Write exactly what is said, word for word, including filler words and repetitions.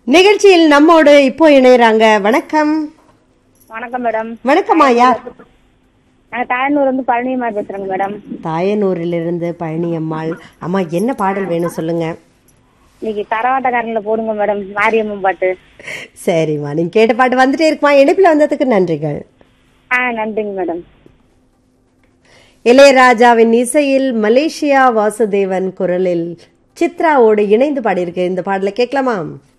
நிகழ்ச்சியில் நம்மோடு இப்போ இணையறாங்க. வணக்கம். வணக்கம் மேடம். வணக்கம்மா. யார்? நாங்க தாயனூர்ல இருந்து பழனியம்மா பேசுறேங்க மேடம். தாயனூரிலிருந்து பழனியம்மாள். அம்மா, என்ன பாடல் வேணும் சொல்லுங்க. இன்னைக்கு கரவாட்டக்காரன்ல போடுங்க மேடம், மாரியம்மன் பாட்டு. சரிம்மா, நீங்க கேட்ட பாட்டு வந்துட்டே இருக்குமா. இணைப்பில் வந்ததுக்கு நன்றிகள். ஆ, நன்றிங்க மேடம். இளையராஜாவின் இசையில் மலேசியா வாசுதேவன் குரலில் சித்ராவோடு இணைந்து பாடியிருக்கு இந்த பாடலை கேட்கலாமா?